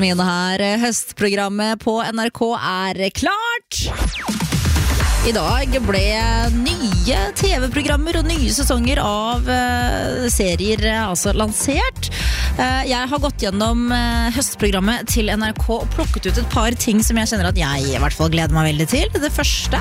Mine her, høstprogrammet på NRK klart! I dag ble nye TV-programmer og nye sesonger av serier lansert. Jeg har gått gjennom høstprogrammet til NRK og plukket ut et par ting som jeg kjenner at jeg i hvert fall gleder meg veldig til. Det første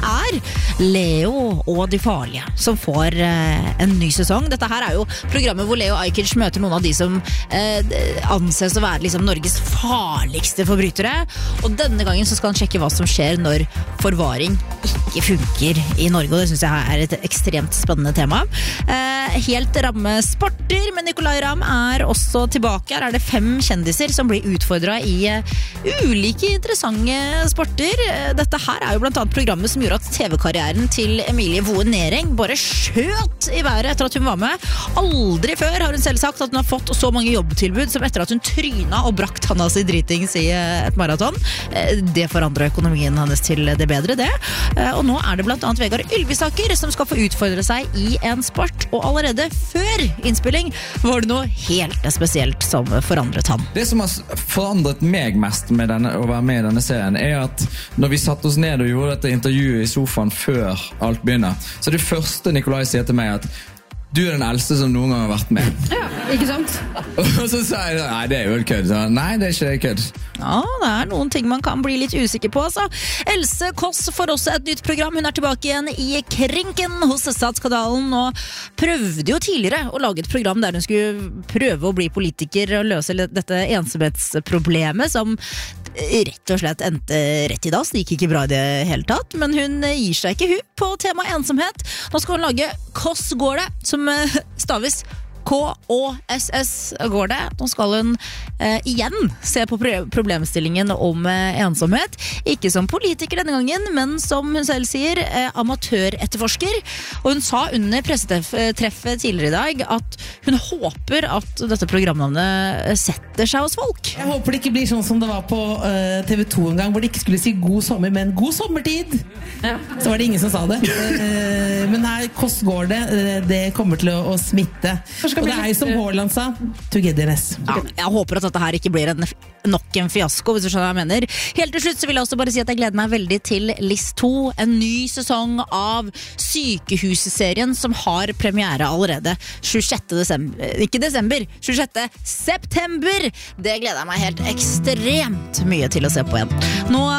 Leo og de farlige, som får en ny sesong. Dette her jo programmet hvor Leo Ajkic møter noen av de som anses å være liksom Norges farligste forbrytere. Og denne gangen så skal han sjekke hva som skjer når forvaring ikke funker i Norge, og det synes jeg et ekstremt spennende tema. Helt ramme sporter, men Nicolai Ramm også tilbake. Her det 5 kjendiser som blir utfordret i ulike interessante sporter. Dette her jo blant annet programmet som gjorde at TV-karrieren til Emilie Woe Nering bare skjøt i været etter at hun var med. Aldri før har hun selv sagt at hun har fått så mange jobbtilbud som etter at hun tryna og brakt handa si dritings i et maraton. Det forandret økonomien hennes til det bedre, det. Og nå det blant annet Vegard Ylvisaker som skal få utfordre seg i en sport, og allerede før innspilling var det noe helt spesielt som forandret han. Det som har forandret meg mest med å være med i denne serien at når vi satte oss ned og gjorde dette intervjuet i sofaen før alt begynner, så det første Nicolai sier til meg at du den eldste som noen gang har vært med. Ja, ikke sant? Og så sa jeg, nei, det jo en kødd. Nei, det ikke kødd. Ja, det noen ting man kan bli litt usikker på, altså. Else Kåss får også et nytt program. Hun tilbake igjen i Krinken hos Statskanalen, og prøvde jo tidligere å lage et program der hun skulle prøve å bli politiker og løse dette ensomhetsproblemet, som rett og slett endte rett i dass. Det gikk ikke bra i det hele tatt, men hun gir seg ikke på tema ensomhet. Nå skal hun lage Kåss går det, som staves KÅSS går det. Nå skal hun igjen se på problemstillingen om ensomhet. Ikke som politiker denne gangen, men som hun selv sier, amatøretterforsker. Og hun sa under pressetreffet tidligere i dag at hun håper at dette programnavnet setter seg hos folk. Jeg håper det ikke blir sånn som det var på TV 2 en gang, hvor de ikke skulle si god sommer, men god sommertid. Ja. Så var det ingen som sa det. Men her Kåss går det, det kommer til å smitte. Og det jo som Haaland sa, togetherness. Ja, jeg håper at dette her ikke blir nok en fiasko, hvis du skjønner hva jeg mener. Helt til slutt så vil jeg også bare si at jeg gleder meg veldig til List 2, en ny sesong av Sykehusserien som har premiere allerede 26. desember. Ikke desember, 26. september! Det gleder jeg meg helt ekstremt mye til å se på igjen. Nå